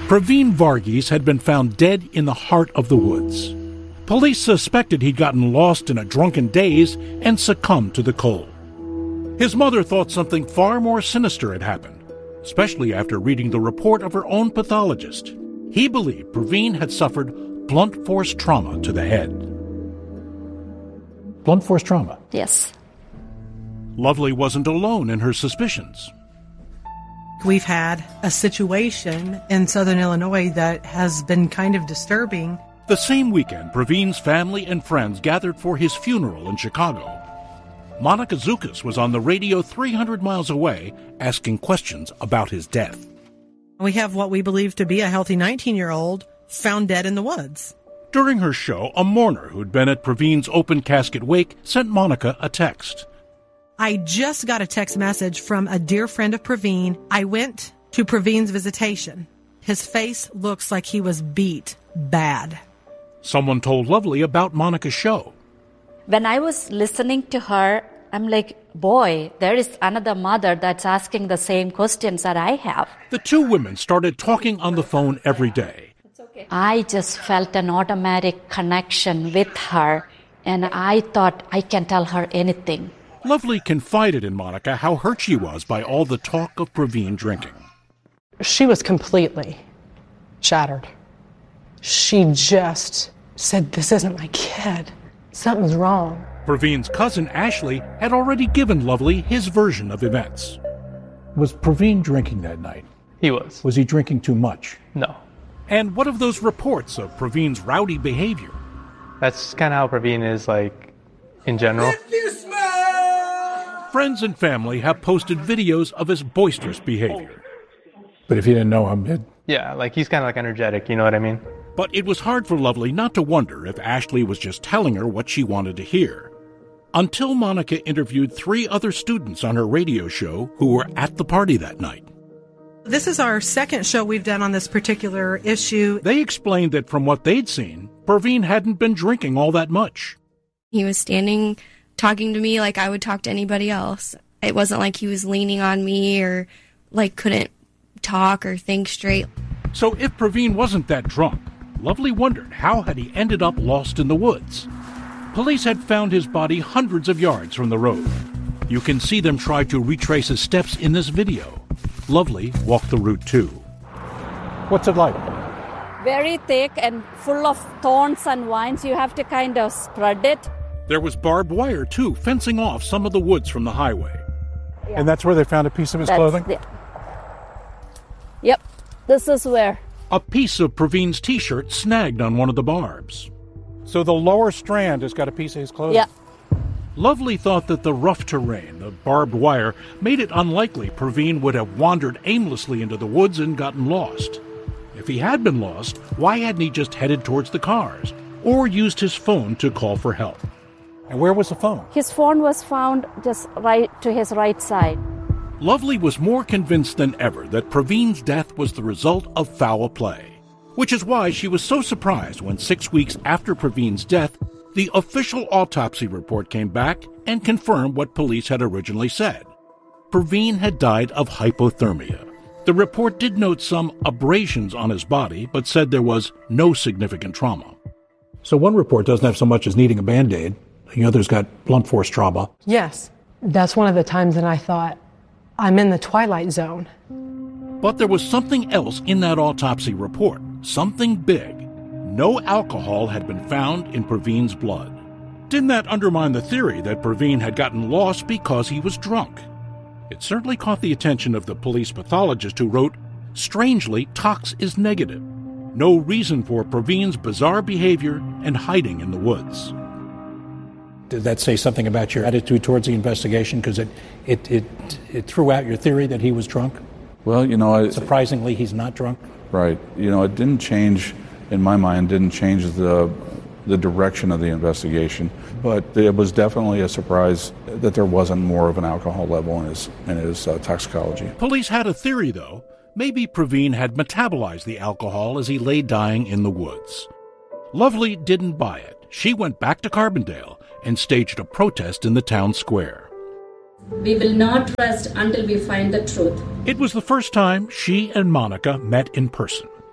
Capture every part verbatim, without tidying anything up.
Praveen Varghese had been found dead in the heart of the woods. Police suspected he'd gotten lost in a drunken daze and succumbed to the cold. His mother thought something far more sinister had happened, especially after reading the report of her own pathologist. He believed Praveen had suffered blunt force trauma to the head. Blunt force trauma? Yes. Lovely wasn't alone in her suspicions. We've had a situation in Southern Illinois that has been kind of disturbing. The same weekend, Praveen's family and friends gathered for his funeral in Chicago. Monica Zukas was on the radio three hundred miles away asking questions about his death. We have what we believe to be a healthy nineteen-year-old found dead in the woods. During her show, a mourner who'd been at Praveen's open casket wake sent Monica a text. I just got a text message from a dear friend of Praveen. I went to Praveen's visitation. His face looks like he was beat bad. Someone told Lovely about Monica's show. When I was listening to her, I'm like, boy, there is another mother that's asking the same questions that I have. The two women started talking on the phone every day. I just felt an automatic connection with her, and I thought I can tell her anything. Lovely confided in Monica how hurt she was by all the talk of Praveen drinking. She was completely shattered. She just said, this isn't my kid. Something's wrong. Praveen's cousin, Ashley, had already given Lovely his version of events. Was Praveen drinking that night? He was. Was he drinking too much? No. And what of those reports of Praveen's rowdy behavior? That's kind of how Praveen is, like, in general. Friends and family have posted videos of his boisterous behavior. But if you didn't know him, it... Yeah, like, he's kind of, like, energetic, you know what I mean? But it was hard for Lovely not to wonder if Ashley was just telling her what she wanted to hear. Until Monica interviewed three other students on her radio show who were at the party that night. This is our second show we've done on this particular issue. They explained that from what they'd seen, Praveen hadn't been drinking all that much. He was standing, talking to me like I would talk to anybody else. It wasn't like he was leaning on me or like couldn't talk or think straight. So if Praveen wasn't that drunk, Lovely wondered how had he ended up lost in the woods. Police had found his body hundreds of yards from the road. You can see them try to retrace his steps in this video. Lovely walked the route too. What's it like? Very thick and full of thorns and vines. You have to kind of spread it. There was barbed wire too, fencing off some of the woods from the highway. Yeah. And that's where they found a piece of his That's clothing? The... Yep, this is where. A piece of Praveen's t-shirt snagged on one of the barbs. So the lower strand has got a piece of his clothing? Yeah. Lovely thought that the rough terrain, the barbed wire, made it unlikely Praveen would have wandered aimlessly into the woods and gotten lost. If he had been lost, why hadn't he just headed towards the cars or used his phone to call for help? And where was the phone? His phone was found just right to his right side. Lovely was more convinced than ever that Praveen's death was the result of foul play, which is why she was so surprised when six weeks after Praveen's death, the official autopsy report came back and confirmed what police had originally said. Praveen had died of hypothermia. The report did note some abrasions on his body, but said there was no significant trauma. So one report doesn't have so much as needing a Band-Aid. The other's got blunt force trauma. Yes. That's one of the times that I thought, I'm in the twilight zone. But there was something else in that autopsy report, something big. No alcohol had been found in Praveen's blood. Didn't that undermine the theory that Praveen had gotten lost because he was drunk? It certainly caught the attention of the police pathologist who wrote, "Strangely, tox is negative. No reason for Praveen's bizarre behavior and hiding in the woods." Did that say something about your attitude towards the investigation? Because it, it, it, it threw out your theory that he was drunk? Well, you know... I, Surprisingly, he's not drunk? Right. You know, it didn't change, in my mind, didn't change the the direction of the investigation. But it was definitely a surprise that there wasn't more of an alcohol level in his, in his uh, toxicology. Police had a theory, though. Maybe Praveen had metabolized the alcohol as he lay dying in the woods. Lovely didn't buy it. She went back to Carbondale and staged a protest in the town square. We will not rest until we find the truth. It was the first time she and Monica met in person.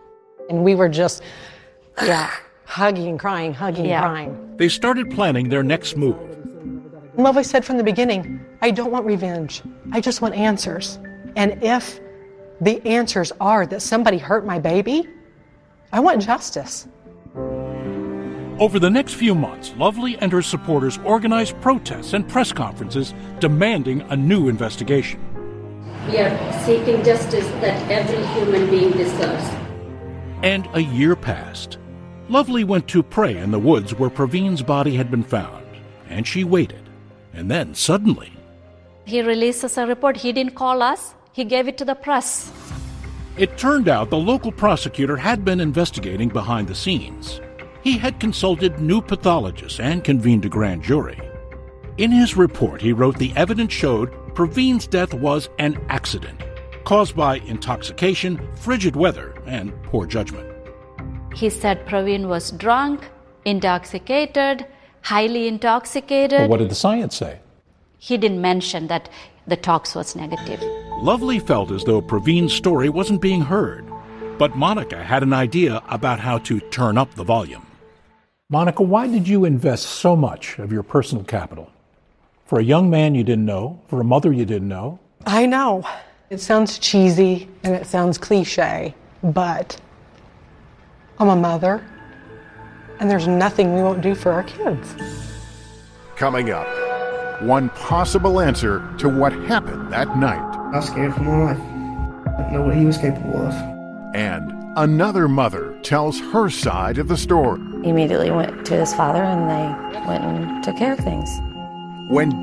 And we were just, yeah, hugging and crying, hugging Yeah. and crying. They started planning their next move. Lovely said from the beginning, I don't want revenge. I just want answers. And if the answers are that somebody hurt my baby, I want justice. Over the next few months, Lovely and her supporters organized protests and press conferences demanding a new investigation. We are seeking justice that every human being deserves. And a year passed. Lovely went to pray in the woods where Praveen's body had been found, and she waited. And then suddenly, He releases a report. He didn't call us. He gave it to the press. it turned out the local prosecutor had been investigating behind the scenes. He had consulted new pathologists and convened a grand jury. In his report, he wrote the evidence showed Praveen's death was an accident, caused by intoxication, frigid weather, and poor judgment. He said Praveen was drunk, intoxicated, highly intoxicated. But what did the science say? He didn't mention that the tox was negative. Lovely felt as though Praveen's story wasn't being heard, but Monica had an idea about how to turn up the volume. Monica, why did you invest so much of your personal capital? For a young man you didn't know, for a mother you didn't know. I know. It sounds cheesy and it sounds cliche, but I'm a mother, and there's nothing we won't do for our kids. Coming up, one possible answer to what happened that night. I was scared for my life. I didn't know what he was capable of. And another mother tells her side of the story. He immediately went to his father and they went and took care of things. When